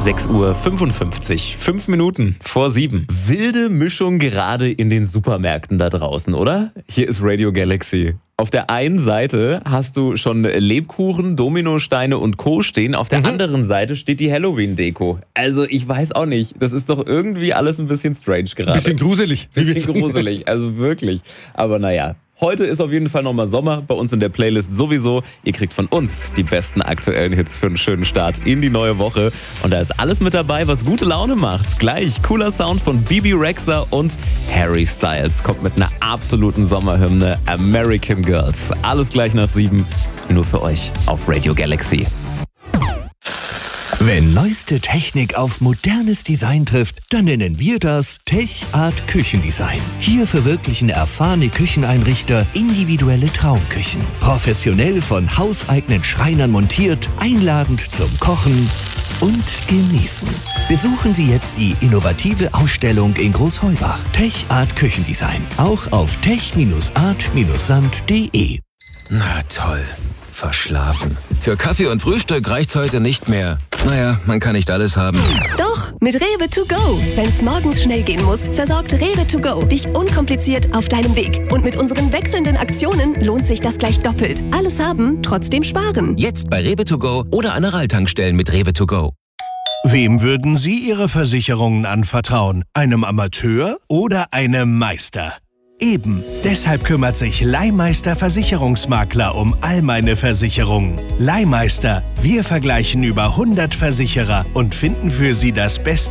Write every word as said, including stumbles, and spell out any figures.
sechs Uhr fünfundfünfzig, fünf Minuten vor sieben. Wilde Mischung gerade in den Supermärkten da draußen, oder? Hier ist Radio Galaxy. Auf der einen Seite hast du schon Lebkuchen, Dominosteine und Co. stehen. Auf der mhm. anderen Seite steht die Halloween-Deko. Also ich weiß auch nicht. Das ist doch irgendwie alles ein bisschen strange gerade. Bisschen gruselig. Bisschen gruselig, also wirklich. Aber naja. Heute ist auf jeden Fall nochmal Sommer, bei uns in der Playlist sowieso. Ihr kriegt von uns die besten aktuellen Hits für einen schönen Start in die neue Woche. Und da ist alles mit dabei, was gute Laune macht. Gleich cooler Sound von Bebe Rexha und Harry Styles kommt mit einer absoluten Sommerhymne American Girls. Alles gleich nach sieben, nur für euch auf Radio Galaxy. Wenn neueste Technik auf modernes Design trifft, dann nennen wir das Tech Art Küchendesign. Hier verwirklichen erfahrene Kücheneinrichter individuelle Traumküchen. Professionell von hauseigenen Schreinern montiert, einladend zum Kochen und Genießen. Besuchen Sie jetzt die innovative Ausstellung in Großheubach. Tech Art Küchendesign. Auch auf tech art sand punkt de. Na toll. Verschlafen. Für Kaffee und Frühstück reicht's heute nicht mehr. Naja, man kann nicht alles haben. Doch, mit Rewe to go. Wenn's morgens schnell gehen muss, versorgt Rewe to go dich unkompliziert auf deinem Weg. Und mit unseren wechselnden Aktionen lohnt sich das gleich doppelt. Alles haben, trotzdem sparen. Jetzt bei Rewe to go oder an Aral-Tankstellen mit Rewe to go. Wem würden Sie Ihre Versicherungen anvertrauen? Einem Amateur oder einem Meister? Eben, deshalb kümmert sich Leihmeister Versicherungsmakler um all meine Versicherungen. Leihmeister, wir vergleichen über hundert Versicherer und finden für Sie das beste